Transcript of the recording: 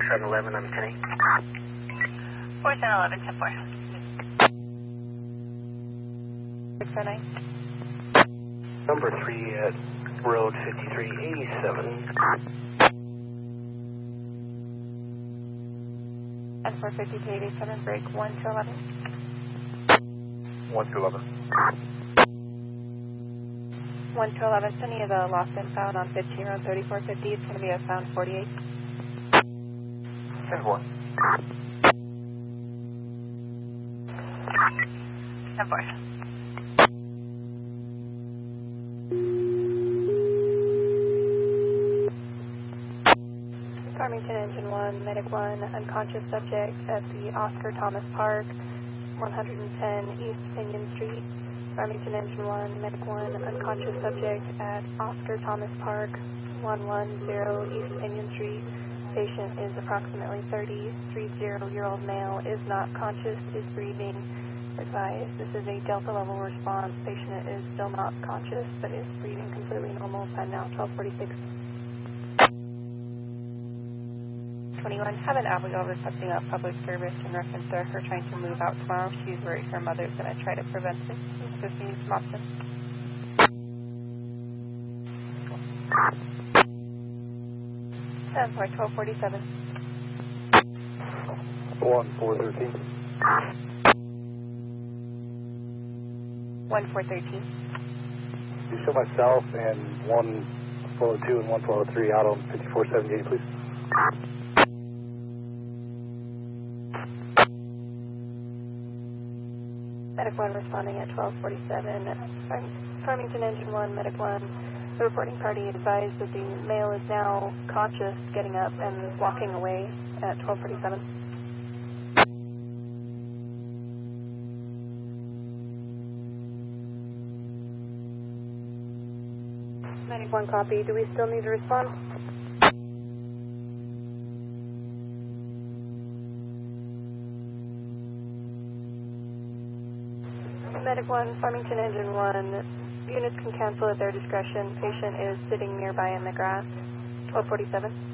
4711, I'm 10-8. 4711, 10-4. 609. Number 3 at road 5387. And 450 to 87, break 1 to 11. 1 to 11. 1 to 11, sending you the lost and found on 15 road 3450. It's going to be a found 48. 10-4. 10-4. Farmington Engine 1, Medic 1, unconscious subject at the Oscar Thomas Park, 110 East Pinion Street. Farmington Engine 1, Medic 1, unconscious subject at Oscar Thomas Park, 110 East Pinion Street. Patient is approximately 30-year-old male, is not conscious, is breathing. Advised, this is a Delta level response. Patient is still not conscious, but is breathing completely normal. Time now 12:46. 21, have an Abigail requesting a public service in reference to her trying to move out tomorrow. She's worried her mother's going to try to prevent it. Just needs some options. 12:47. 1413. 1413. You show myself and 1402 and 1403 out on 5478, please. Medic 1 responding at 12:47. Farmington Engine 1, Medic 1. The reporting party advised that the male is now conscious, getting up and walking away at 12:47. Medic 1 copy. Do we still need to respond? Medic 1, Farmington Engine 1. Units can cancel at their discretion. Patient is sitting nearby in the grass. 12:47.